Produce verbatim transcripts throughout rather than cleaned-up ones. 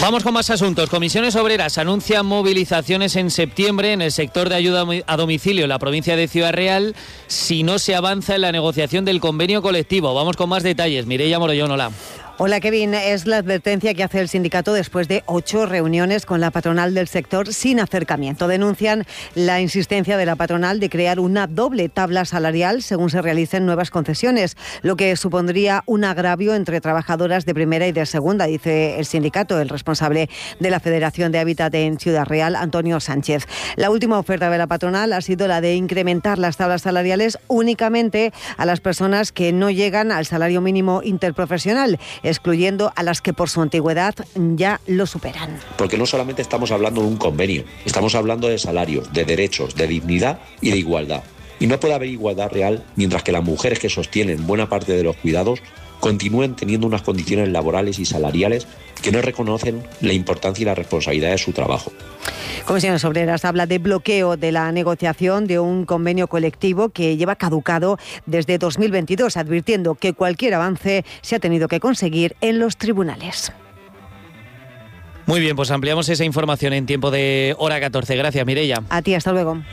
Vamos con más asuntos. Comisiones Obreras anuncian movilizaciones en septiembre en el sector de ayuda a domicilio en la provincia de Ciudad Real si no se avanza en la negociación del convenio colectivo. Vamos con más detalles. Mireia Morollón, hola. Hola, Kevin. Es la advertencia que hace el sindicato después de ocho reuniones con la patronal del sector sin acercamiento. Denuncian la insistencia de la patronal de crear una doble tabla salarial según se realicen nuevas concesiones, lo que supondría un agravio entre trabajadoras de primera y de segunda, dice el sindicato, el responsable de la Federación de Hábitat en Ciudad Real, Antonio Sánchez. La última oferta de la patronal ha sido la de incrementar las tablas salariales únicamente a las personas que no llegan al salario mínimo interprofesional, excluyendo a las que por su antigüedad ya lo superan. Porque no solamente estamos hablando de un convenio, estamos hablando de salarios, de derechos, de dignidad y de igualdad. Y no puede haber igualdad real mientras que las mujeres que sostienen buena parte de los cuidados continúen teniendo unas condiciones laborales y salariales que no reconocen la importancia y la responsabilidad de su trabajo. Comisiones Obreras habla de bloqueo de la negociación de un convenio colectivo que lleva caducado desde dos mil veintidós, advirtiendo que cualquier avance se ha tenido que conseguir en los tribunales. Muy bien, pues ampliamos esa información en tiempo de hora catorce. Gracias, Mireia. A ti, hasta luego.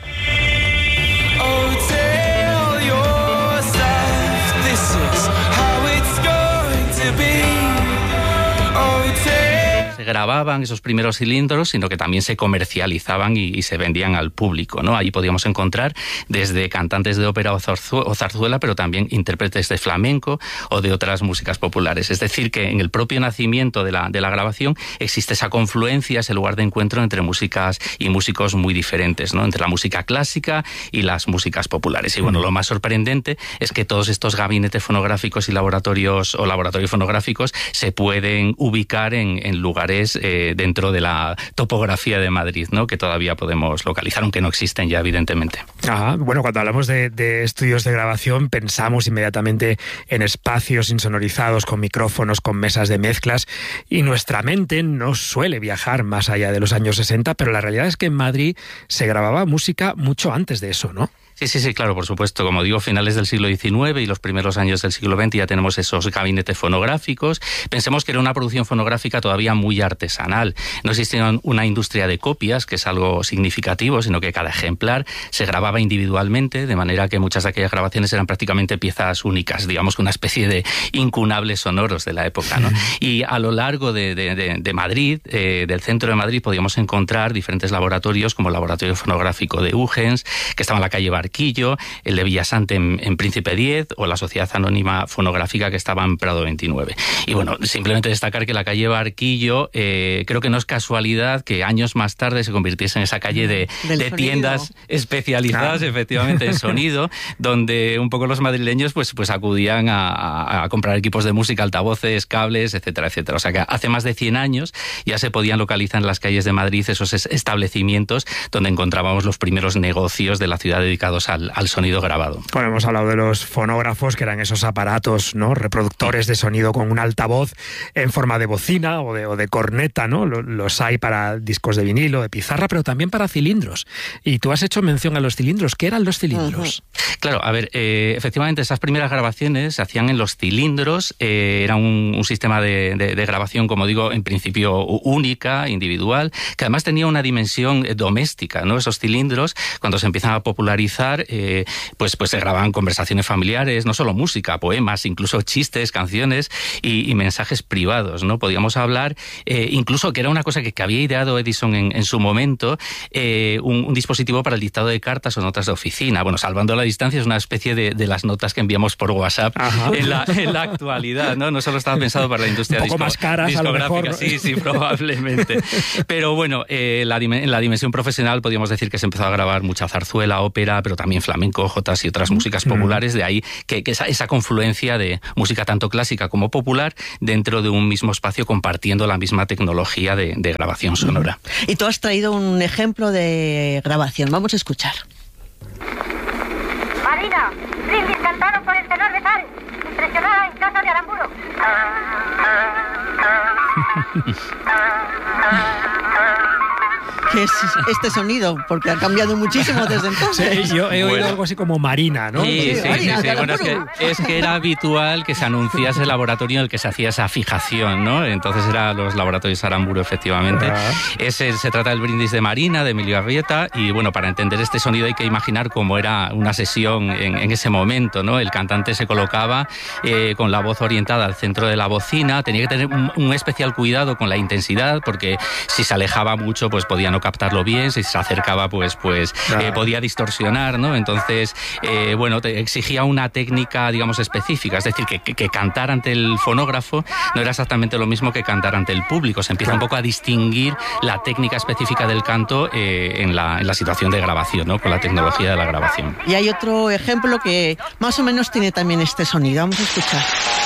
Se grababan esos primeros cilindros, sino que también se comercializaban y, y se vendían al público, ¿no? Ahí podíamos encontrar desde cantantes de ópera o, zarzu- o zarzuela, pero también intérpretes de flamenco o de otras músicas populares. Es decir, que en el propio nacimiento de la, de la grabación existe esa confluencia, ese lugar de encuentro entre músicas y músicos muy diferentes, ¿no? Entre la música clásica y las músicas populares. Y bueno, lo más sorprendente es que todos estos gabinetes fonográficos y laboratorios o laboratorios fonográficos se pueden ubicar en, en lugares Eh, dentro de la topografía de Madrid, ¿no? Que todavía podemos localizar, aunque no existen ya, evidentemente. Ah, bueno, cuando hablamos de, de estudios de grabación pensamos inmediatamente en espacios insonorizados con micrófonos, con mesas de mezclas, y nuestra mente no suele viajar más allá de los años sesenta, pero la realidad es que en Madrid se grababa música mucho antes de eso, ¿no? Sí, sí, sí, claro, por supuesto. Como digo, finales del siglo diecinueve y los primeros años del siglo veinte ya tenemos esos gabinetes fonográficos. Pensemos que era una producción fonográfica todavía muy artesanal. No existía una industria de copias, que es algo significativo, sino que cada ejemplar se grababa individualmente, de manera que muchas de aquellas grabaciones eran prácticamente piezas únicas, digamos que una especie de incunables sonoros de la época, ¿no? Y a lo largo de, de, de, de Madrid, eh, del centro de Madrid, podíamos encontrar diferentes laboratorios, como el Laboratorio Fonográfico de Ugens, que estaba en la calle Bar el de Villasante en, en Príncipe diez o la Sociedad Anónima Fonográfica que estaba en Prado veintinueve. Y bueno, simplemente destacar que la calle Barquillo, eh, creo que no es casualidad que años más tarde se convirtiese en esa calle de, de tiendas especializadas, ah. efectivamente, en sonido, donde un poco los madrileños pues, pues acudían a, a, a comprar equipos de música, altavoces, cables, etcétera, etcétera. O sea que hace más de cien años ya se podían localizar en las calles de Madrid esos establecimientos donde encontrábamos los primeros negocios de la ciudad dedicados Al, al sonido grabado. Bueno, hemos hablado de los fonógrafos, que eran esos aparatos, ¿no? Reproductores de sonido con un altavoz en forma de bocina o de, o de corneta, ¿no? Los hay para discos de vinilo, de pizarra, pero también para cilindros. Y tú has hecho mención a los cilindros. ¿Qué eran los cilindros? Uh-huh. Claro, a ver, eh, efectivamente esas primeras grabaciones se hacían en los cilindros. Eh, era un, un sistema de, de, de grabación, como digo, en principio única, individual, que además tenía una dimensión doméstica, ¿no? Esos cilindros, cuando se empiezan a popularizar, Eh, pues, pues se grababan conversaciones familiares, no solo música, poemas, incluso chistes, canciones y, y mensajes privados, ¿no? Podíamos hablar, eh, incluso que era una cosa que, que había ideado Edison en, en su momento, eh, un, un dispositivo para el dictado de cartas o notas de oficina. Bueno, salvando la distancia, es una especie de, de las notas que enviamos por WhatsApp en la, en la actualidad, ¿no? No solo estaba pensado para la industria un poco disco, más caras, discográfica, a lo mejor. Sí, sí, probablemente. Pero bueno, eh, la, en la dimensión profesional podríamos decir que se empezó a grabar mucha zarzuela, ópera, pero también flamenco, jotas y otras músicas populares, de ahí que, que esa, esa confluencia de música tanto clásica como popular dentro de un mismo espacio compartiendo la misma tecnología de, de grabación sonora. Y tú has traído un ejemplo de grabación, vamos a escuchar. Marina, brindis cantado por el tenor de Sal, impresionada en casa de Aramburo. qué es este sonido, porque ha cambiado muchísimo desde entonces. Sí, yo he oído Bueno. algo así como Marina, ¿no? Sí, sí, sí, Marina, sí. claro, Bueno, es que, claro. es que era habitual que se anunciase el laboratorio en el que se hacía esa fijación, ¿no? Entonces eran los laboratorios Aramburu, efectivamente. Ah. Ese, se trata del brindis de Marina, de Emilio Arrieta, y bueno, para entender este sonido hay que imaginar cómo era una sesión en, en ese momento, ¿no? El cantante se colocaba eh, con la voz orientada al centro de la bocina, tenía que tener un, un especial cuidado con la intensidad, porque si se alejaba mucho, pues podía no captarlo bien, si se acercaba, pues, pues Claro. eh, podía distorsionar, ¿no? Entonces, eh, bueno, te exigía una técnica, digamos, específica, es decir, que, que, que cantar ante el fonógrafo no era exactamente lo mismo que cantar ante el público, se empieza un poco a distinguir la técnica específica del canto eh, en, la, en la situación de grabación, ¿no? Con la tecnología de la grabación. Y hay otro ejemplo que más o menos tiene también este sonido. Vamos a escuchar.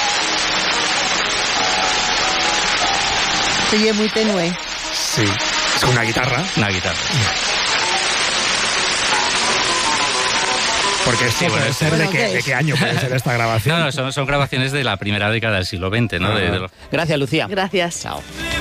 Se oye muy tenue. Sí. Es una guitarra. Una guitarra. Porque esto Sí, bueno, puede es- ser de Bueno, qué, ¿qué de es? qué año puede ser esta grabación. No, no, son, son grabaciones de la primera década del siglo veinte, ¿no? De- de los- Gracias, Lucía. Gracias. Chao.